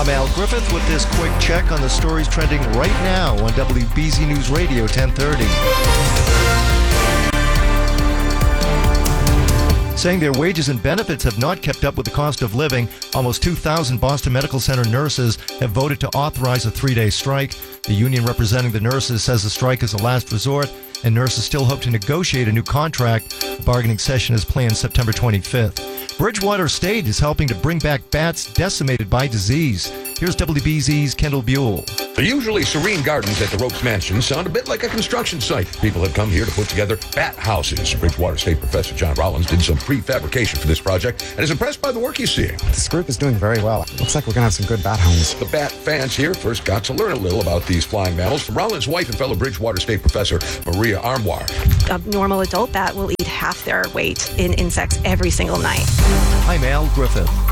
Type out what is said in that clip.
I'm Al Griffith with this quick check on the stories trending right now on WBZ News Radio 1030. Saying their wages and benefits have not kept up with the cost of living, almost 2,000 Boston Medical Center nurses have voted to authorize a 3-day strike. The union representing the nurses says the strike is a last resort, and nurses still hope to negotiate a new contract. The bargaining session is planned September 25th. Bridgewater State is helping to bring back bats decimated by disease. Here's WBZ's Kendall Buell. The usually serene gardens at the Ropes Mansion sound a bit like a construction site. People have come here to put together bat houses. Bridgewater State Professor John Rollins did some prefabrication for this project and is impressed by the work he's seeing. This group is doing very well. Looks like we're going to have some good bat homes. The bat fans here first got to learn a little about these flying mammals from Rollins' wife and fellow Bridgewater State Professor Maria Armoire. A normal adult bat will eat half their weight in insects every single night. I'm Al Griffith.